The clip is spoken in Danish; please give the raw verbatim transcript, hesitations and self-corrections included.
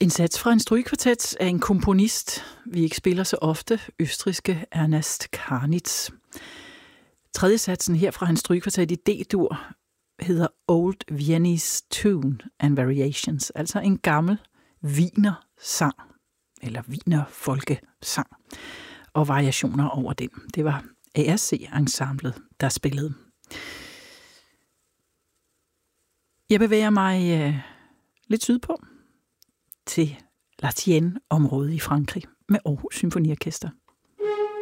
En sats fra en strygekvartet af en komponist, vi ikke spiller så ofte, østrigske Ernest Karnitz. Tredje satsen her fra hans strygekvartet i D-dur hedder Old Viennese Tune and Variations, altså en gammel wiener-sang, eller wiener-folkesang, og variationer over den. Det var A R C-ensemblet, der spillede. Jeg bevæger mig øh, lidt sydpå til La Tienne-området i Frankrig med Aarhus Symfoniorkester.